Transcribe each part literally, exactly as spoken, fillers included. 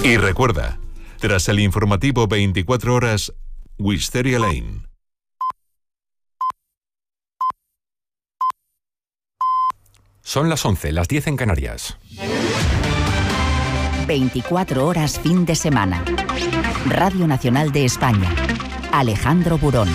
Y recuerda, tras el informativo veinticuatro horas, Wisteria Lane. Son las once, las diez en Canarias. veinticuatro horas fin de semana. Radio Nacional de España. Alejandro Burón.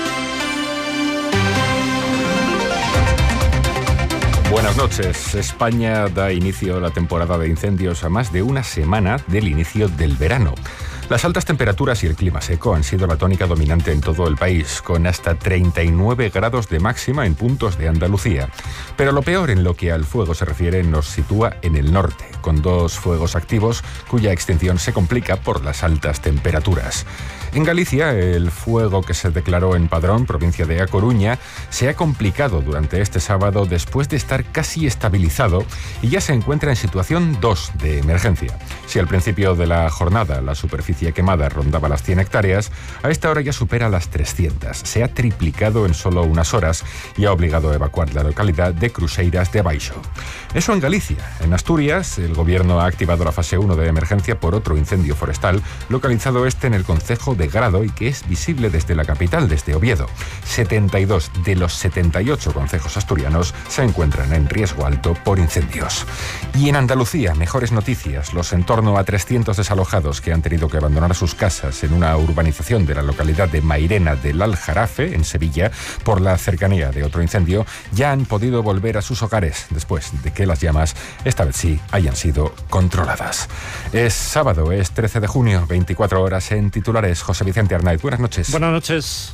Buenas noches. España da inicio a la temporada de incendios a más de una semana del inicio del verano. Las altas temperaturas y el clima seco han sido la tónica dominante en todo el país, con hasta treinta y nueve grados de máxima en puntos de Andalucía. Pero lo peor en lo que al fuego se refiere nos sitúa en el norte, con dos fuegos activos cuya extinción se complica por las altas temperaturas. En Galicia, el fuego que se declaró en Padrón, provincia de A Coruña, se ha complicado durante este sábado después de estar casi estabilizado y ya se encuentra en situación dos de emergencia. Si al principio de la jornada la superficie quemada rondaba las cien hectáreas, a esta hora ya supera las trescientas. Se ha triplicado en solo unas horas y ha obligado a evacuar la localidad de Cruceiras de Abaixo. Eso en Galicia. En Asturias, el gobierno ha activado la fase uno de emergencia por otro incendio forestal, localizado este en el concejo de Grado y que es visible desde la capital, desde Oviedo. setenta y dos de los setenta y ocho concejos asturianos se encuentran en riesgo alto por incendios. Y en Andalucía, mejores noticias. Los en torno a trescientos desalojados que han tenido que abandonar sus casas en una urbanización de la localidad de Mairena del Aljarafe, en Sevilla, por la cercanía de otro incendio, ya han podido volver a sus hogares después de que las llamas, esta vez sí, hayan sido controladas. Es sábado, es trece de junio, veinticuatro horas en titulares. José Vicente Arnaiz, buenas noches. Buenas noches.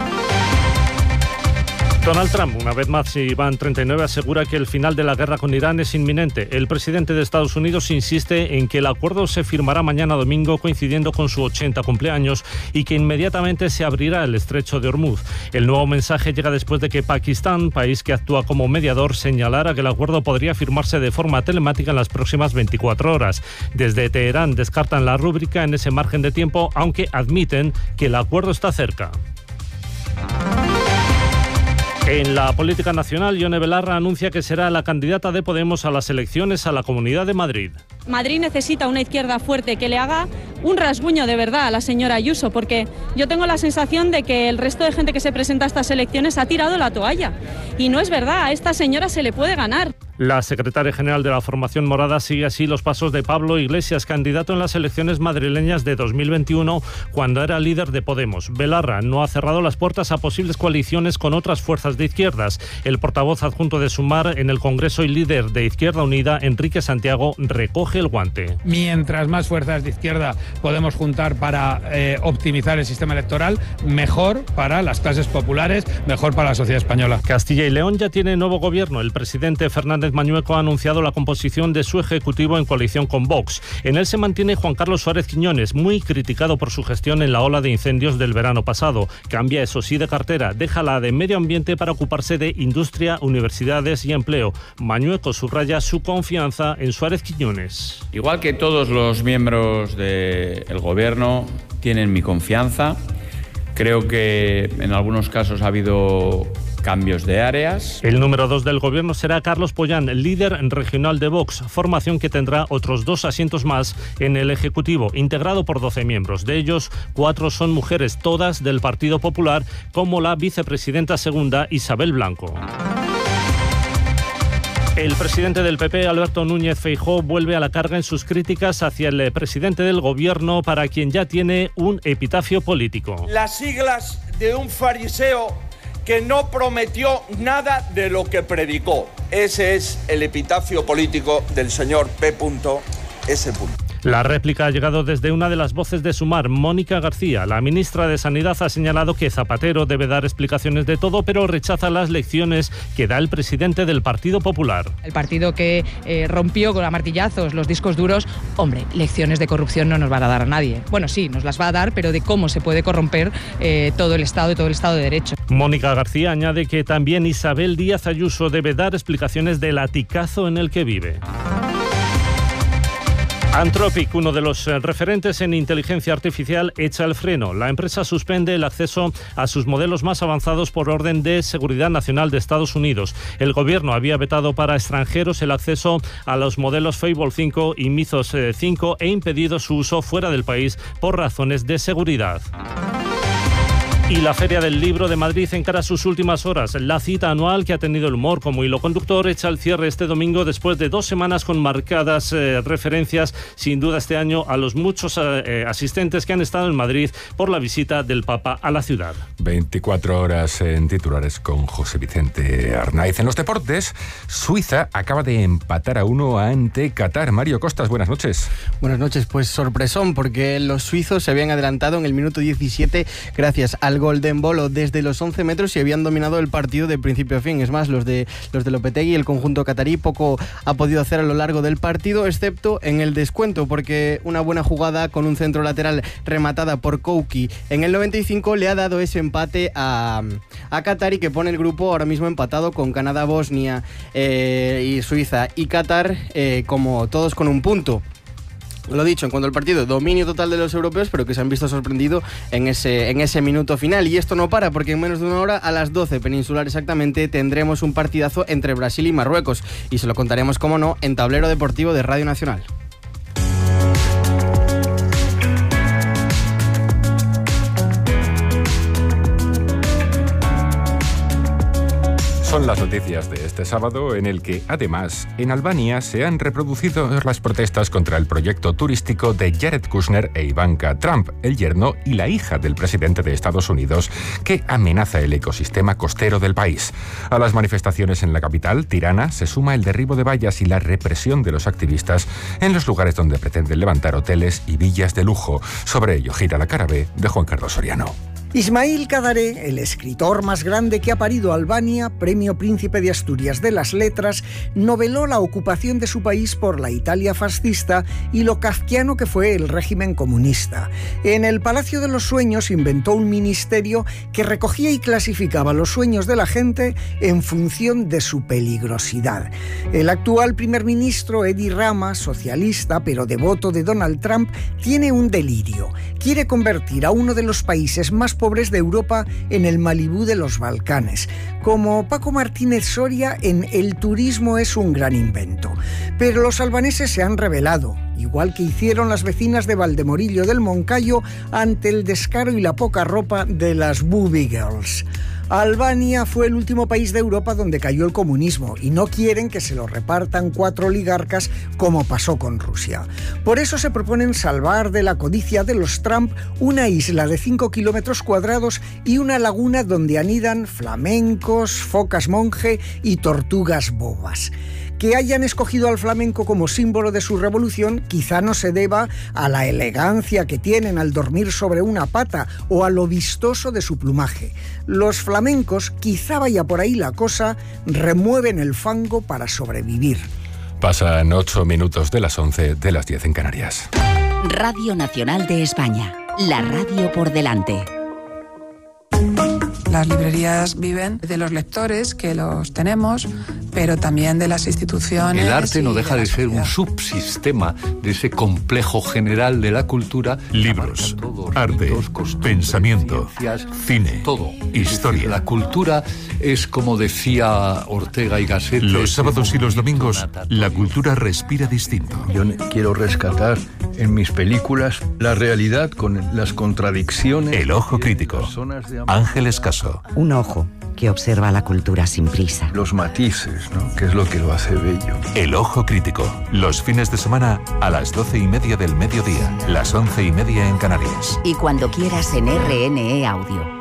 Donald Trump, una vez más, Iván treinta y nueve, asegura que el final de la guerra con Irán es inminente. El presidente de Estados Unidos insiste en que el acuerdo se firmará mañana domingo, coincidiendo con su ochenta cumpleaños, y que inmediatamente se abrirá el estrecho de Hormuz. El nuevo mensaje llega después de que Pakistán, país que actúa como mediador, señalara que el acuerdo podría firmarse de forma telemática en las próximas veinticuatro horas. Desde Teherán descartan la rúbrica en ese margen de tiempo, aunque admiten que el acuerdo está cerca. En la política nacional, Ione Belarra anuncia que será la candidata de Podemos a las elecciones a la Comunidad de Madrid. Madrid necesita una izquierda fuerte que le haga un rasguño de verdad a la señora Ayuso, porque yo tengo la sensación de que el resto de gente que se presenta a estas elecciones ha tirado la toalla. Y no es verdad, a esta señora se le puede ganar. La secretaria general de la formación morada sigue así los pasos de Pablo Iglesias, candidato en las elecciones madrileñas de dos mil veintiuno, cuando era líder de Podemos. Belarra no ha cerrado las puertas a posibles coaliciones con otras fuerzas de izquierdas. El portavoz adjunto de Sumar en el Congreso y líder de Izquierda Unida, Enrique Santiago, recoge el guante. Mientras más fuerzas de izquierda podemos juntar para eh, optimizar el sistema electoral, mejor para las clases populares, mejor para la sociedad española. Castilla y León ya tiene nuevo gobierno. El presidente Fernández Mañueco ha anunciado la composición de su ejecutivo en coalición con Vox. En él se mantiene Juan Carlos Suárez Quiñones, muy criticado por su gestión en la ola de incendios del verano pasado. Cambia, eso sí, de cartera, deja la de medio ambiente para ocuparse de industria, universidades y empleo. Mañueco subraya su confianza en Suárez Quiñones. Igual que todos los miembros del gobierno tienen mi confianza, creo que en algunos casos ha habido cambios de áreas. El número dos del gobierno será Carlos Pollán, líder regional de Vox, formación que tendrá otros dos asientos más en el Ejecutivo, integrado por doce miembros. De ellos, cuatro son mujeres, todas del Partido Popular, como la vicepresidenta segunda Isabel Blanco. El presidente del P P, Alberto Núñez Feijóo, vuelve a la carga en sus críticas hacia el presidente del gobierno, para quien ya tiene un epitafio político. Las siglas de un fariseo que no prometió nada de lo que predicó. Ese es el epitafio político del señor P. S. La réplica ha llegado desde una de las voces de Sumar, Mónica García. La ministra de Sanidad ha señalado que Zapatero debe dar explicaciones de todo, pero rechaza las lecciones que da el presidente del Partido Popular. El partido que eh, rompió con a martillazos los discos duros, hombre, lecciones de corrupción no nos van a dar a nadie. Bueno, sí, nos las va a dar, pero de cómo se puede corromper eh, todo el Estado y todo el Estado de Derecho. Mónica García añade que también Isabel Díaz Ayuso debe dar explicaciones del aticazo en el que vive. Anthropic, uno de los referentes en inteligencia artificial, echa el freno. La empresa suspende el acceso a sus modelos más avanzados por orden de seguridad nacional de Estados Unidos. El gobierno había vetado para extranjeros el acceso a los modelos Fable cinco y Mythos cinco e impedido su uso fuera del país por razones de seguridad. Y la Feria del Libro de Madrid encara sus últimas horas. La cita anual, que ha tenido el humor como hilo conductor, echa el cierre este domingo después de dos semanas con marcadas eh, referencias, sin duda este año, a los muchos eh, asistentes que han estado en Madrid por la visita del Papa a la ciudad. veinticuatro horas en titulares con José Vicente Arnaiz. En los deportes, Suiza acaba de empatar a uno ante Qatar. Mario Costas, buenas noches. Buenas noches, pues sorpresón, porque los suizos se habían adelantado en el minuto diecisiete gracias al gol de Embolo desde los once metros y habían dominado el partido de principio a fin. Es más, los de los de Lopetegui, el conjunto catarí, poco ha podido hacer a lo largo del partido, excepto en el descuento, porque una buena jugada con un centro lateral rematada por Kouki en el noventa y cinco le ha dado ese empate a, a Qatar, que pone el grupo ahora mismo empatado con Canadá, Bosnia eh, y Suiza y Qatar, eh, como todos con un punto. Lo dicho, en cuanto al partido, dominio total de los europeos, pero que se han visto sorprendidos en ese, en ese minuto final. Y esto no para, porque en menos de una hora, a las doce peninsular exactamente, tendremos un partidazo entre Brasil y Marruecos. Y se lo contaremos, como no, en Tablero Deportivo de Radio Nacional. Son las noticias de este sábado, en el que, además, en Albania se han reproducido las protestas contra el proyecto turístico de Jared Kushner e Ivanka Trump, el yerno y la hija del presidente de Estados Unidos, que amenaza el ecosistema costero del país. A las manifestaciones en la capital, Tirana, se suma el derribo de vallas y la represión de los activistas en los lugares donde pretenden levantar hoteles y villas de lujo. Sobre ello gira la cara B de Juan Carlos Soriano. Ismail Kadare, el escritor más grande que ha parido Albania, Premio Príncipe de Asturias de las Letras, noveló la ocupación de su país por la Italia fascista y lo kafkiano que fue el régimen comunista. En el Palacio de los Sueños inventó un ministerio que recogía y clasificaba los sueños de la gente en función de su peligrosidad. El actual primer ministro, Edi Rama, socialista pero devoto de Donald Trump, tiene un delirio. Quiere convertir a uno de los países más pobres de Europa en el Malibú de los Balcanes. Como Paco Martínez Soria, en El turismo es un gran invento. Pero los albaneses se han rebelado, igual que hicieron las vecinas de Valdemorillo del Moncayo ante el descaro y la poca ropa de las Booby Girls. Albania fue el último país de Europa donde cayó el comunismo y no quieren que se lo repartan cuatro oligarcas como pasó con Rusia. Por eso se proponen salvar de la codicia de los Trump una isla de cinco kilómetros cuadrados y una laguna donde anidan flamencos, focas monje y tortugas bobas. Que hayan escogido al flamenco como símbolo de su revolución quizá no se deba a la elegancia que tienen al dormir sobre una pata o a lo vistoso de su plumaje. Los flamencos, quizá vaya por ahí la cosa, remueven el fango para sobrevivir. Pasan ocho minutos de las once, de las diez en Canarias. Radio Nacional de España, la radio por delante. Las librerías viven de los lectores, que los tenemos, pero también de las instituciones. El arte no deja de, de ser un subsistema de ese complejo general de la cultura. Libros, arte, ritos, pensamiento, ciencias, cine, todo. Historia. La cultura es, como decía Ortega y Gasset. Los sábados y los domingos, la cultura respira distinto. Yo quiero rescatar en mis películas la realidad con las contradicciones. El ojo crítico. Ángeles Caso. Un ojo que observa la cultura sin prisa. Los matices, ¿no? Que es lo que lo hace bello. El ojo crítico. Los fines de semana a las doce y media del mediodía, las once y media en Canarias. Y cuando quieras en R N E Audio.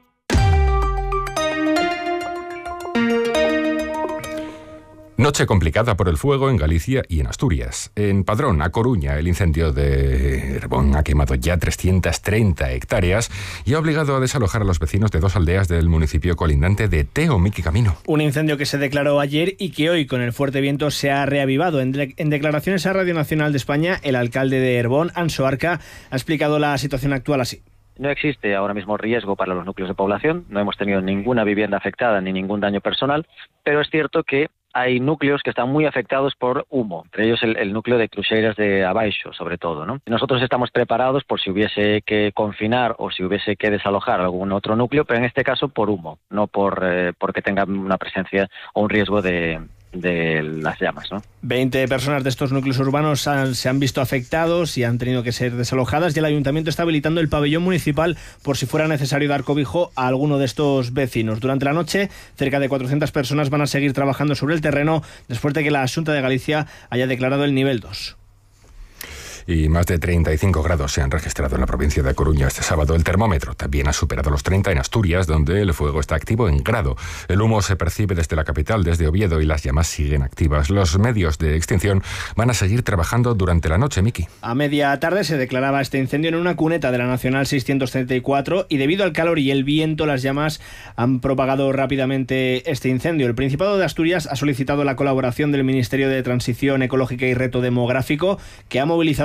Noche complicada por el fuego en Galicia y en Asturias. En Padrón, A Coruña, el incendio de Herbón ha quemado ya trescientas treinta hectáreas y ha obligado a desalojar a los vecinos de dos aldeas del municipio colindante de Teo Miki Camino. Un incendio que se declaró ayer y que hoy, con el fuerte viento, se ha reavivado. En, de- en declaraciones a Radio Nacional de España, el alcalde de Herbón, Anso Arca, ha explicado la situación actual así. No existe ahora mismo riesgo para los núcleos de población, no hemos tenido ninguna vivienda afectada ni ningún daño personal, pero es cierto que hay núcleos que están muy afectados por humo, entre ellos el, el núcleo de Cruxeiras de Abaixo, sobre todo, ¿no? Nosotros estamos preparados por si hubiese que confinar o si hubiese que desalojar algún otro núcleo, pero en este caso por humo, no por eh, porque tengan una presencia o un riesgo de... de las llamas, ¿no? veinte personas de estos núcleos urbanos han, se han visto afectados y han tenido que ser desalojadas, y el ayuntamiento está habilitando el pabellón municipal por si fuera necesario dar cobijo a alguno de estos vecinos. Durante la noche, cerca de cuatrocientas personas van a seguir trabajando sobre el terreno después de que la Xunta de Galicia haya declarado el nivel dos. Y más de treinta y cinco grados se han registrado en la provincia de Coruña este sábado. El termómetro también ha superado los treinta en Asturias, donde el fuego está activo en grado. El humo se percibe desde la capital, desde Oviedo, y las llamas siguen activas. Los medios de extinción van a seguir trabajando durante la noche, Miki. A media tarde se declaraba este incendio en una cuneta de la Nacional seiscientos treinta y cuatro, y debido al calor y el viento, las llamas han propagado rápidamente este incendio. El Principado de Asturias ha solicitado la colaboración del Ministerio de Transición Ecológica y Reto Demográfico, que ha movilizado